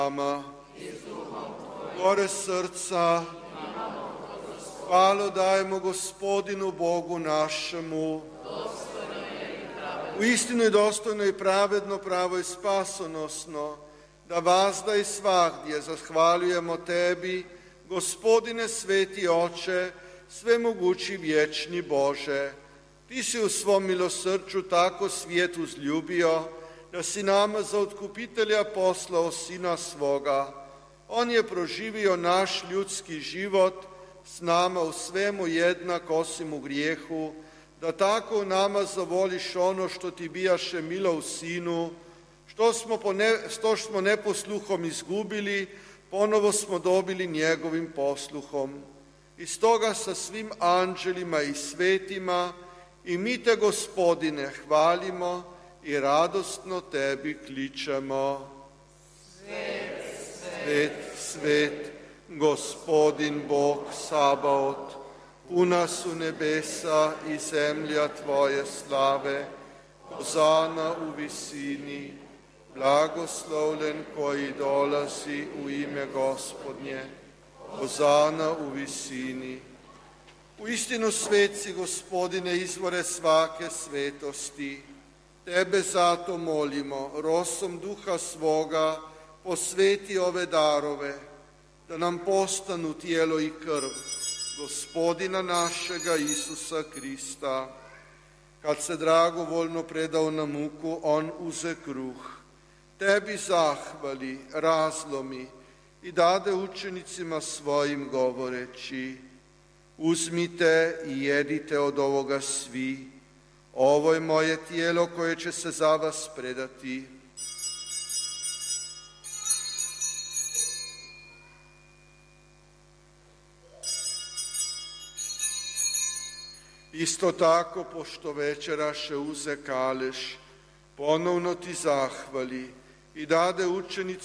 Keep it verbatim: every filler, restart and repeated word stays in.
nama, gore srca, hvalu dajemo Gospodinu Bogu našemu, u istinu je dostojno i pravedno, pravo i spasonosno, da vazda i svagdje zahvaljujemo Tebi, Gospodine sveti Oče, svemogući vječni Bože. Ti si u svom milosrđu tako svijet uzljubio, da si nama za otkupitelja poslao Sina svoga. On je proživio naš ljudski život, s nama u svemu jednak osim u grijehu, da tako u nama zavoliš ono što ti bijaše milo u Sinu, što smo, po ne, što smo neposluhom izgubili, ponovo smo dobili njegovim posluhom. I stoga sa svim anđelima i svetima i mi te, Gospodine, hvalimo i radosno Tebi kličemo. Svet, svet, svet, Gospodin Bog Sabaot, puna su nebesa i zemlja Tvoje slave, hozana u visini, blagoslovljen koji dolazi u ime Gospodnje, hozana u visini. U istinu svet si, Gospodine, izvore svake svetosti. Tebe zato molimo, rosom duha svoga, posveti ove darove, da nam postanu tijelo i krv Gospodina našega Isusa Krista. Kad se dragovoljno predao na muku, on uze kruh, Tebi zahvali, razlomi i dade učenicima svojim govoreći: uzmite i jedite od ovoga svi, ovo je moje tijelo koje će se za vas predati. Isto tako, pošto večeraše uze kaleš, ponovno ti zahvali i dade učenicima